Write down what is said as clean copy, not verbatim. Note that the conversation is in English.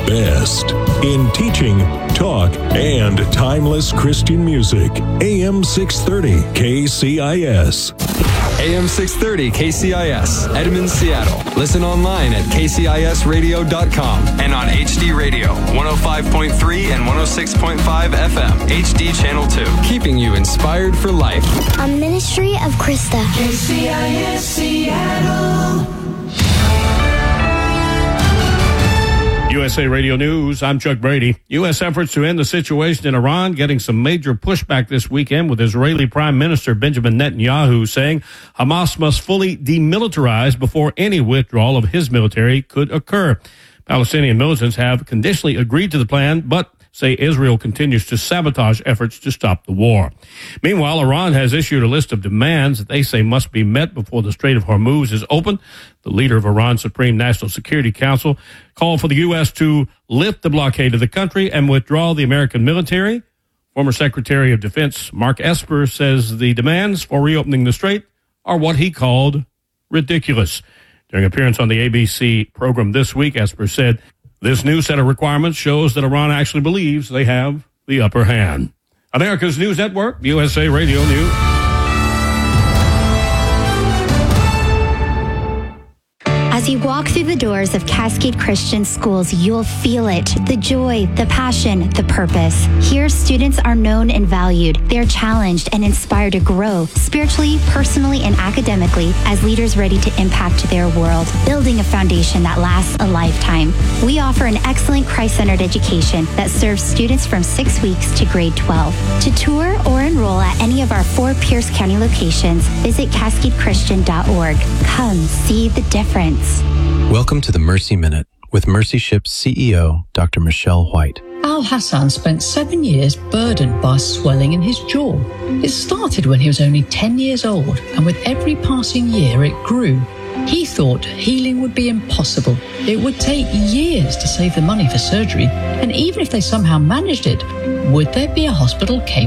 best in teaching, talk, and timeless Christian music. AM 630 KCIS. AM 630 KCIS, Edmond, Seattle. Listen online at kcisradio.com and on HD Radio, 105.3 and 106.5 FM, HD Channel 2. Keeping you inspired for life. A ministry of Krista. KCIS Seattle. USA Radio News, I'm Chuck Brady. U.S. efforts to end the situation in Iran getting some major pushback this weekend, with Israeli Prime Minister Benjamin Netanyahu saying Hamas must fully demilitarize before any withdrawal of his military could occur. Palestinian militants have conditionally agreed to the plan, but say Israel continues to sabotage efforts to stop the war. Meanwhile, Iran has issued a list of demands that they say must be met before the Strait of Hormuz is open. The leader of Iran's Supreme National Security Council called for the U.S. to lift the blockade of the country and withdraw the American military. Former Secretary of Defense Mark Esper says the demands for reopening the strait are what he called ridiculous. During an appearance on the ABC program this week, Esper said, "This new set of requirements shows that Iran actually believes they have the upper hand." America's News Network, USA Radio News. As you walk through the doors of Cascade Christian Schools, you'll feel it. The joy, the passion, the purpose. Here, students are known and valued. They're challenged and inspired to grow spiritually, personally, and academically as leaders ready to impact their world, building a foundation that lasts a lifetime. We offer an excellent Christ-centered education that serves students from 6 weeks to grade 12. To tour or enroll at any of our 4 Pierce County locations, visit CascadeChristian.org. Come see the difference. Welcome to the Mercy Minute with Mercy Ship's CEO, Dr. Michelle White. Al Hassan spent 7 years burdened by swelling in his jaw. It started when he was only 10 years old, and with every passing year it grew. He thought healing would be impossible. It would take years to save the money for surgery, and even if they somehow managed it, would there be a hospital capable